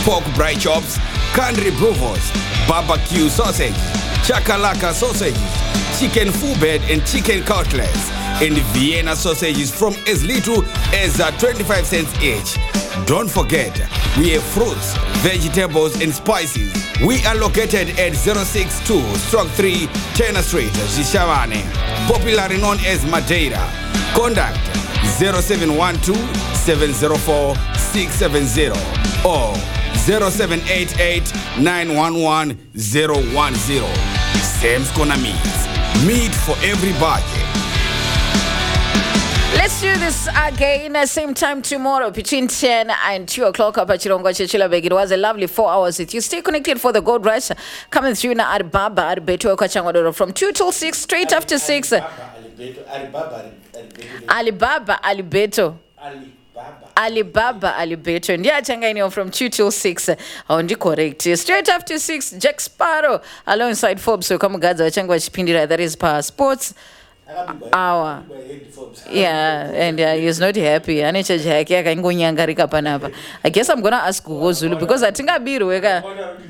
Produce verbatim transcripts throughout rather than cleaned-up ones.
pork braai chops, country brewhouse, barbecue sausage, chakalaka sausages, chicken foobed and chicken cutlets, and Vienna sausages from as little as uh, twenty-five cents each. Don't forget, we have fruits, vegetables, and spices. We are located at zero six two stroke three Turner Street, Zishavane, popularly known as Madeira. Contact zero seven one two seven zero four six seven zero or zero seven eight eight nine one one zero one zero. Sam's Corner Meats. Meat for every budget. Let's do this again, uh, same time tomorrow between ten and two o'clock up at Chilongo Chichilabeg. It was a lovely four hours with you. Stay connected for the Gold Rush coming through now at Baba at Beto Kachangodoro from two till six, straight after six. Alibaba Alibeto. Alibaba Alibeto. And yeah, Changaino from two till six. On the correct. Straight after six, Jack Sparrow alongside Forbes. So come Gaza Changwa Chipindira, that is Power Sports. Hour. Yeah, and uh, he's not happy. I guess I'm gonna ask Google Zulu because I think I'll be because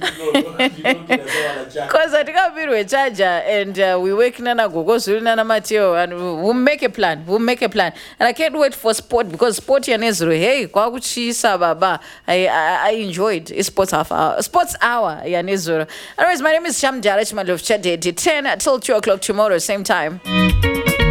I think I'll be with charger and uh, we work Nana Google Zulu Nana Mateo and we'll make a plan. We'll make a plan. And I can't wait for sport because sport Yanezro. Hey, Kwaguchi Sababa. I I enjoyed sports half hour. Sports hour Yanezro. Anyways, my name is Sham Jarach Malov Chaded. ten till two o'clock tomorrow, same time.